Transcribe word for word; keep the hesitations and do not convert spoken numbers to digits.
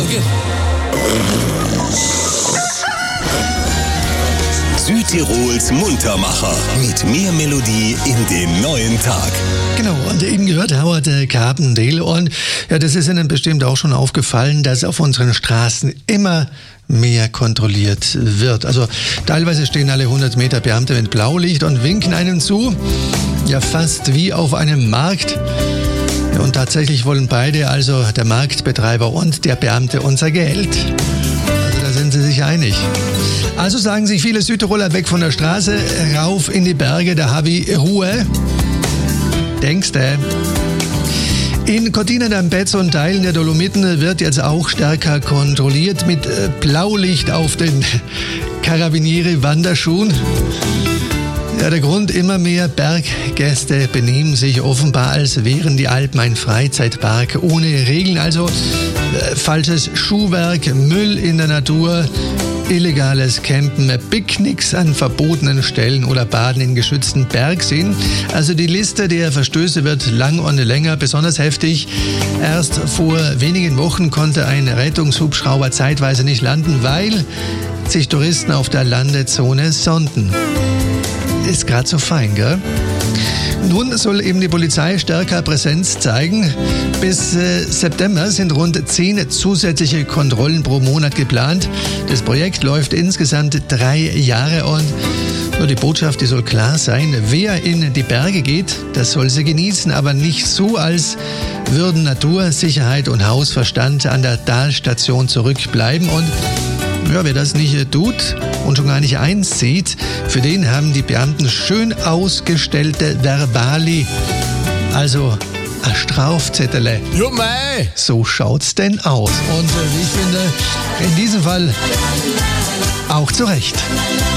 Auge. Südtirols Muntermacher mit mehr Melodie in den neuen Tag. Genau, und eben gehört Howard Carpendale. Und ja, das ist Ihnen bestimmt auch schon aufgefallen, dass auf unseren Straßen immer mehr kontrolliert wird. Also teilweise stehen alle hundert Meter Beamte mit Blaulicht und winken einen zu. Ja, fast wie auf einem Markt. Und tatsächlich wollen beide, also der Marktbetreiber und der Beamte, unser Geld. Also da sind sie sich einig. Also sagen sich viele Südtiroler weg von der Straße, rauf in die Berge, da hab ich Ruhe. Denkste. In Cortina d'Ampezzo und Teilen der Dolomiten wird jetzt auch stärker kontrolliert mit Blaulicht auf den Carabinieri-Wanderschuhen. Ja, der Grund: immer mehr Berggäste benehmen sich offenbar, als wären die Alpen ein Freizeitpark ohne Regeln. Also äh, falsches Schuhwerk, Müll in der Natur, illegales Campen, Picknicks an verbotenen Stellen oder Baden in geschützten Bergseen. Also die Liste der Verstöße wird lang und länger, besonders heftig. Erst vor wenigen Wochen konnte ein Rettungshubschrauber zeitweise nicht landen, weil sich Touristen auf der Landezone sonnten. Ist gerade so fein, gell? Nun soll eben die Polizei stärker Präsenz zeigen. Bis äh, September sind rund zehn zusätzliche Kontrollen pro Monat geplant. Das Projekt läuft insgesamt drei Jahre und nur die Botschaft, die soll klar sein: Wer in die Berge geht, das soll sie genießen, aber nicht so, als würden Natur, Sicherheit und Hausverstand an der Talstation zurückbleiben. Und ja, wer das nicht tut und schon gar nicht einsieht, für den haben die Beamten schön ausgestellte Verbali. Also ein Strafzettele. Ja, mei. So schaut's denn aus. Und äh, wie ich finde, in diesem Fall auch zu Recht.